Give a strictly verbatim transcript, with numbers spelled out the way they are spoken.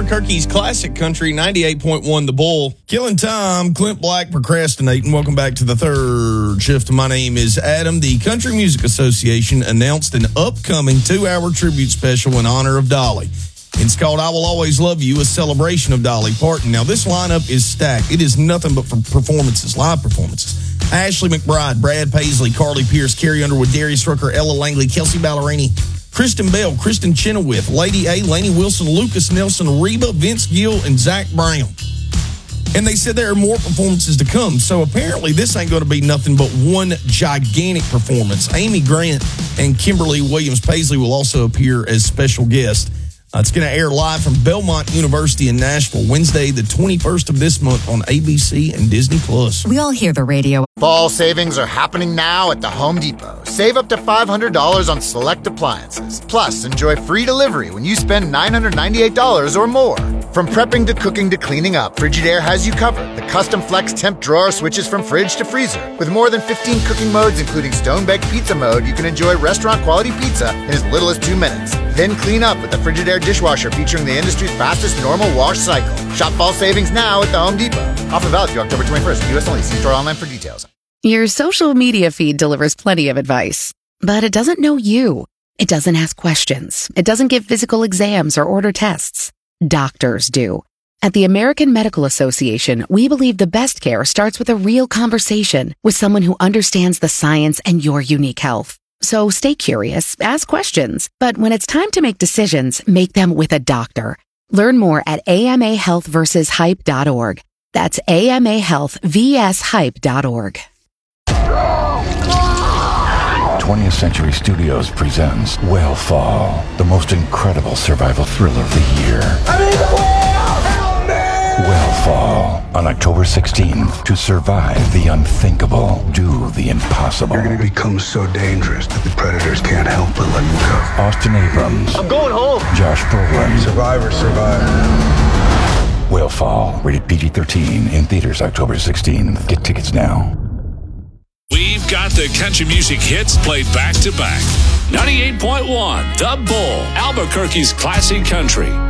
Albuquerque's classic country, ninety-eight point one The Bull. Killing time, Clint Black procrastinating. Welcome back to the third shift. My name is Adam. The Country Music Association announced an upcoming two-hour tribute special in honor of Dolly. It's called I Will Always Love You, a celebration of Dolly Parton. Now, this lineup is stacked. It is nothing but for performances, live performances. Ashley McBride, Brad Paisley, Carly Pierce, Carrie Underwood, Darius Rucker, Ella Langley, Kelsey Ballerini, Kristen Bell, Kristen Chenoweth, Lady A, Lainey Wilson, Lucas Nelson, Reba, Vince Gill, and Zach Brown. And they said there are more performances to come. So apparently this ain't going to be nothing but one gigantic performance. Amy Grant and Kimberly Williams Paisley will also appear as special guests. Uh, it's going to air live from Belmont University in Nashville, Wednesday, the twenty-first of this month on A B C and Disney Plus. We all hear the radio. Fall savings are happening now at the Home Depot. Save up to five hundred dollars on select appliances. Plus, enjoy free delivery when you spend nine hundred ninety-eight dollars or more. From prepping to cooking to cleaning up, Frigidaire has you covered. The custom flex temp drawer switches from fridge to freezer. With more than fifteen cooking modes, including stone-baked pizza mode, you can enjoy restaurant-quality pizza in as little as two minutes. Then clean up with the Frigidaire dishwasher featuring the industry's fastest normal wash cycle. Shop fall savings now at the Home Depot. Offer valid through October twenty-first. U S only. See store online for details. Your social media feed delivers plenty of advice, but it doesn't know you. It doesn't ask questions. It doesn't give physical exams or order tests. Doctors do. At the American Medical Association, we believe the best care starts with a real conversation with someone who understands the science and your unique health. So stay curious, ask questions, but when it's time to make decisions, make them with a doctor. Learn more at A M A health versus hype dot org. That's A M A health versus hype dot org. twentieth Century Studios presents Whale-Fall, the most incredible survival thriller of the year. I'm in the whale! Help me! Whale-Fall, on October sixteenth. To survive the unthinkable, do the impossible. You're going to become so dangerous that the predators can't help but let you go. Austin Abrams. I'm going home. Josh Brolin. Survivor, survivor. Whale-Fall, rated P G thirteen, in theaters October sixteenth. Get tickets now. We've got the country music hits played back to back. ninety-eight point one The Bull, Albuquerque's classic country.